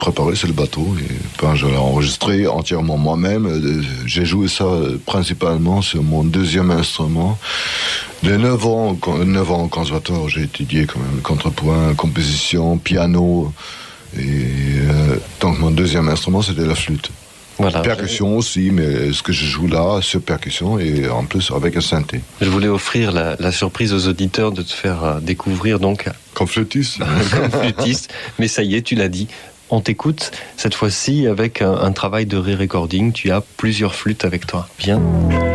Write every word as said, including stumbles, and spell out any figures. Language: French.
préparé sur le bateau. Et ben, je l'ai enregistré entièrement moi-même. J'ai joué ça principalement sur mon deuxième instrument. Les neuf ans, neuf ans au conservatoire, j'ai étudié quand même contrepoint, composition, piano. Et euh, donc mon deuxième instrument, c'était la flûte. Voilà, percussion aussi, mais ce que je joue là, c'est percussion et en plus avec un synthé. Je voulais offrir la, la surprise aux auditeurs de te faire euh, découvrir donc... Comme flûtiste. Comme flûtiste, mais ça y est, tu l'as dit. On t'écoute, cette fois-ci avec un, un travail de re-recording. Tu as plusieurs flûtes avec toi. Viens.